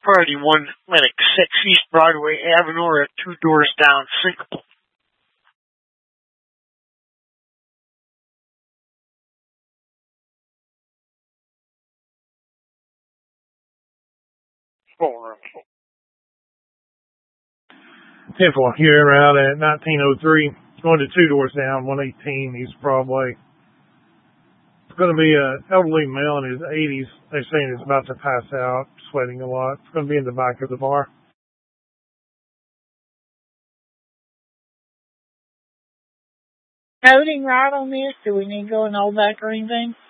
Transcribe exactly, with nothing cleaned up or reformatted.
Party one Linux, six East Broadway Avenue, at two doors down, Singapore. Four. ten four, you're out at nineteen oh three, going to two doors down, one eighteen East Broadway. It's going to be an elderly male in his eighties. They're saying he's about to pass out, sweating a lot. It's going to be in the back of the bar. Coding right on this? Do we need to go in all back or anything?